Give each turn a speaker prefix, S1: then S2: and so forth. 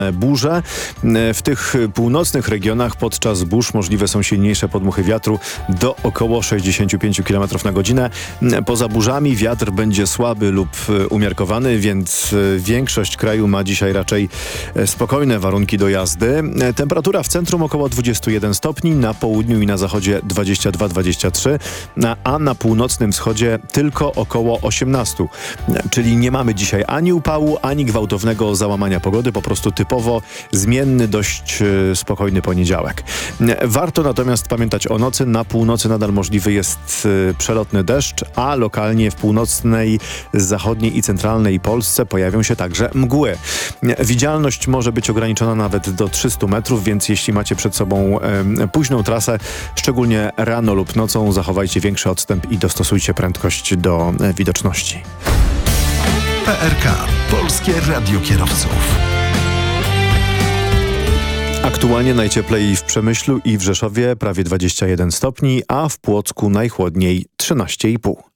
S1: burze. W tych północnych regionach podczas burz możliwe są silniejsze podmuchy wiatru do około 65 km na godzinę. Poza burzami wiatr będzie słaby lub umiarkowany, więc większość kraju ma dzisiaj raczej spokojne warunki do jazdy. Temperatura w centrum około 21 stopni, na południu i na zachodzie 22-23, a na północnym wschodzie tylko około 18. Czyli nie mamy dzisiaj ani upału, ani gwałtownego załamania pogody, po prostu typowo zmienny, dość spokojny poniedziałek. Warto natomiast pamiętać o nocy. Na północy nadal możliwy jest przelotny deszcz, a lokalnie w północnej, zachodniej i centralnej Polsce pojawią się także mgły. Widzialność może być ograniczona nawet do 300 metrów, więc jeśli macie przed sobą późną trasę, szczególnie rano lub nocą, zachowajcie większy odstęp i dostosujcie prędkość do widoczności.
S2: PRK. Polskie Radio Kierowców.
S1: Aktualnie najcieplej w Przemyślu i w Rzeszowie prawie 21 stopni, a w Płocku najchłodniej 13,5.